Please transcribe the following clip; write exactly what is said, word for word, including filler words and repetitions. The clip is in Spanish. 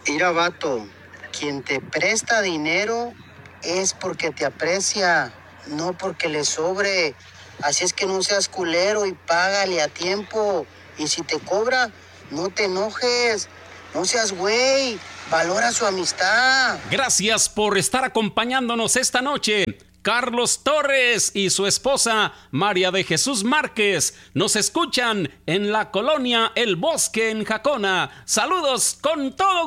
Mira, vato, quien te presta dinero es porque te aprecia, no porque le sobre. Así es que no seas culero y págale a tiempo. Y si te cobra, no te enojes, no seas güey, valora su amistad. Gracias por estar acompañándonos esta noche. Carlos Torres y su esposa María de Jesús Márquez nos escuchan en la colonia El Bosque en Jacona. Saludos con todo